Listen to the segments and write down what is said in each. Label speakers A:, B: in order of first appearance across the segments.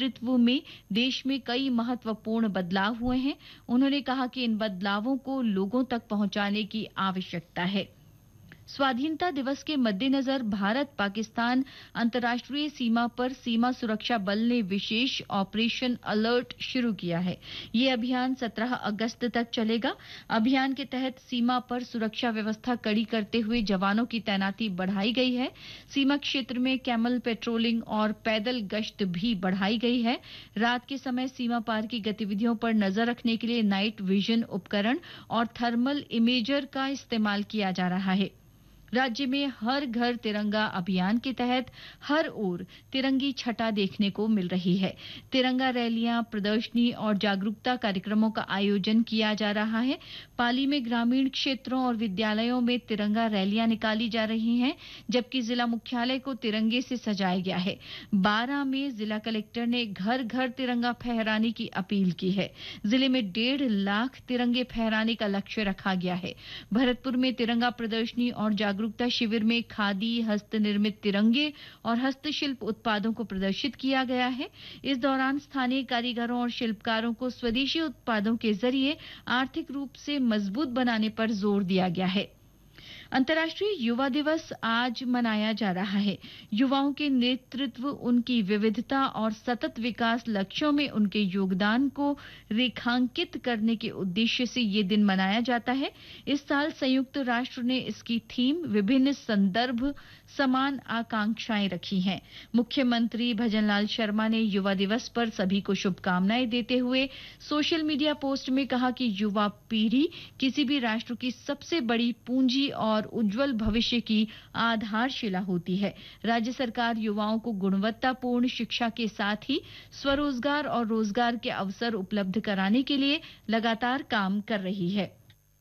A: नेतृत्व में देश में कई महत्वपूर्ण बदलाव हुए हैं। उन्होंने कहा कि इन बदलावों को लोगों तक पहुंचाने की आवश्यकता है। स्वाधीनता दिवस के मद्देनजर भारत पाकिस्तान अंतर्राष्ट्रीय सीमा पर सीमा सुरक्षा बल ने विशेष ऑपरेशन अलर्ट शुरू किया है। ये अभियान 17 अगस्त तक चलेगा। अभियान के तहत सीमा पर सुरक्षा व्यवस्था कड़ी करते हुए जवानों की तैनाती बढ़ाई गई है। सीमा क्षेत्र में कैमल पेट्रोलिंग और पैदल गश्त भी बढ़ाई गई है। रात के समय सीमा पार की गतिविधियों पर नजर रखने के लिए नाइट विजन उपकरण और थर्मल इमेजर का इस्तेमाल किया जा रहा है। राज्य में हर घर तिरंगा अभियान के तहत हर ओर तिरंगी छटा देखने को मिल रही है। तिरंगा रैलियां, प्रदर्शनी और जागरूकता कार्यक्रमों का आयोजन किया जा रहा है। पाली में ग्रामीण क्षेत्रों और विद्यालयों में तिरंगा रैलियां निकाली जा रही हैं, जबकि जिला मुख्यालय को तिरंगे से सजाया गया है। 12 में जिला कलेक्टर ने घर घर तिरंगा फहराने की अपील की है। जिले में 1.5 लाख तिरंगे फहराने का लक्ष्य रखा गया है। भरतपुर में तिरंगा प्रदर्शनी और जागरूकता शिविर में खादी, हस्त निर्मित तिरंगे और हस्तशिल्प उत्पादों को प्रदर्शित किया गया है। इस दौरान स्थानीय कारीगरों और शिल्पकारों को स्वदेशी उत्पादों के जरिए आर्थिक रूप से मजबूत बनाने पर जोर दिया गया है। अंतर्राष्ट्रीय युवा दिवस आज मनाया जा रहा है। युवाओं के नेतृत्व, उनकी विविधता और सतत विकास लक्ष्यों में उनके योगदान को रेखांकित करने के उद्देश्य से ये दिन मनाया जाता है। इस साल संयुक्त राष्ट्र ने इसकी थीम विभिन्न संदर्भ समान आकांक्षाएं रखी हैं। मुख्यमंत्री भजनलाल शर्मा ने युवा दिवस पर सभी को शुभकामनाएं देते हुए सोशल मीडिया पोस्ट में कहा कि युवा पीढ़ी किसी भी राष्ट्र की सबसे बड़ी पूंजी और उज्जवल भविष्य की आधारशिला होती है। राज्य सरकार युवाओं को गुणवत्तापूर्ण शिक्षा के साथ ही स्वरोजगार और रोजगार के अवसर उपलब्ध कराने के लिए लगातार काम कर रही है।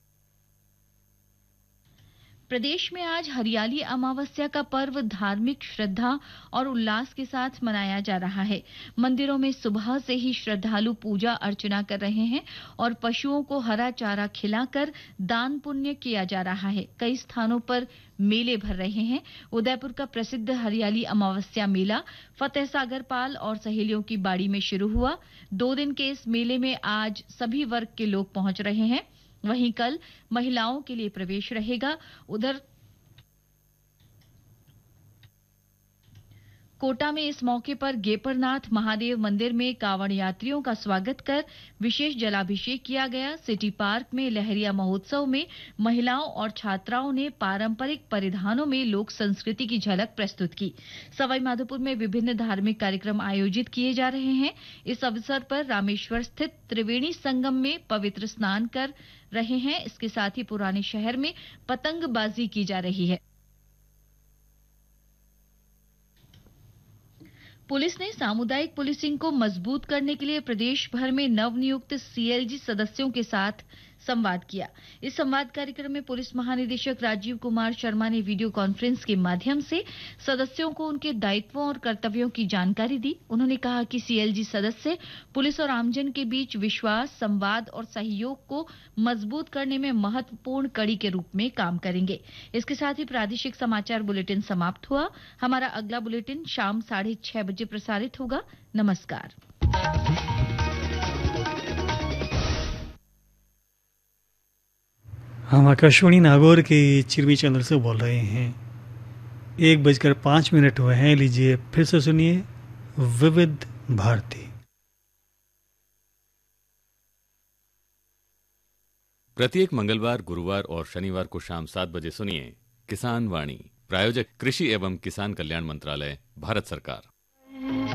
A: प्रदेश में आज हरियाली अमावस्या का पर्व धार्मिक श्रद्धा और उल्लास के साथ मनाया जा रहा है। मंदिरों में सुबह से ही श्रद्धालु पूजा अर्चना कर रहे हैं और पशुओं को हरा चारा खिलाकर दान पुण्य किया जा रहा है। कई स्थानों पर मेले भर रहे हैं। उदयपुर का प्रसिद्ध हरियाली अमावस्या मेला फतेह सागर पाल और सहेलियों की बाड़ी में शुरू हुआ। 2 दिन के इस मेले में आज सभी वर्ग के लोग पहुंच रहे हैं। वहीं कल महिलाओं के लिए प्रवेश रहेगा। उधर कोटा में इस मौके पर गेपरनाथ महादेव मंदिर में कांवड़ यात्रियों का स्वागत कर विशेष जलाभिषेक किया गया। सिटी पार्क में लहरिया महोत्सव में महिलाओं और छात्राओं ने पारंपरिक परिधानों में लोक संस्कृति की झलक प्रस्तुत की। सवाईमाधोपुर में विभिन्न धार्मिक कार्यक्रम आयोजित किए जा रहे हैं। इस अवसर पर रामेश्वर स्थित त्रिवेणी संगम में पवित्र स्नान कर रहे हैं। इसके साथ ही पुराने शहर में पतंगबाजी की जा रही है। पुलिस ने सामुदायिक पुलिसिंग को मजबूत करने के लिए प्रदेश भर में नवनियुक्त सीएलजी सदस्यों के साथ संवाद किया। इस संवाद कार्यक्रम में पुलिस महानिदेशक राजीव कुमार शर्मा ने वीडियो कॉन्फ्रेंस के माध्यम से सदस्यों को उनके दायित्वों और कर्तव्यों की जानकारी दी। उन्होंने कहा कि सीएलजी सदस्य पुलिस और आमजन के बीच विश्वास, संवाद और सहयोग को मजबूत करने में महत्वपूर्ण कड़ी के रूप में काम करेंगे। इसके साथ ही प्रादेशिक समाचार बुलेटिन समाप्त हुआ। हमारा अगला बुलेटिन शाम 6:30 बजे प्रसारित होगा। नमस्कार।
B: हम आकाशवाणी नागौर के चिरमी चैनल से बोल रहे हैं। 1:05 हुए हैं। लीजिए फिर से सुनिए विविध भारती।
C: प्रत्येक मंगलवार, गुरुवार और शनिवार को शाम 7 बजे सुनिए किसान वाणी। प्रायोजक कृषि एवं किसान कल्याण मंत्रालय, भारत सरकार।